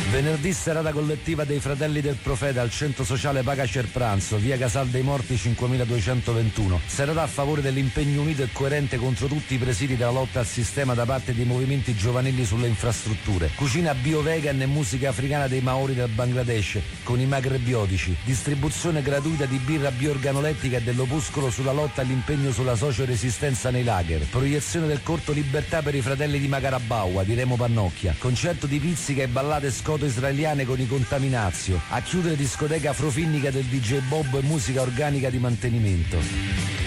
Venerdì serata collettiva dei Fratelli del Profeta al centro sociale Paga Cerpranzo, via Casal dei Morti 5221. Serata a favore dell'impegno unito e coerente contro tutti i presidi della lotta al sistema da parte dei movimenti giovanili sulle infrastrutture. Cucina bio-vegan e musica africana dei Maori del Bangladesh con i macrebiotici. Distribuzione gratuita di birra bioorganolettica e dell'opuscolo sulla lotta all'impegno sulla socio-resistenza nei lager. Proiezione del corto Libertà per i Fratelli di Macarabaua di Remo Pannocchia. Concerto di pizzica e ballate scoto-israeliane con i Contaminazio. A chiudere discoteca afrofinnica del DJ Bob e musica organica di mantenimento.